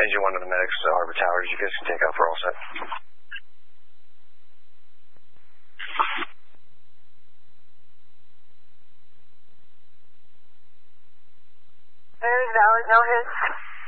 Engine 1 to the medics, Harbor Towers. You guys can take off. We're all set. Very valid. No hits.